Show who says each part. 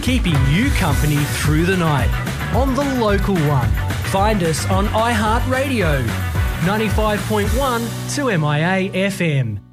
Speaker 1: keeping you company through the night on the local one. Find us on iHeartRadio, 95.1 to MIA FM.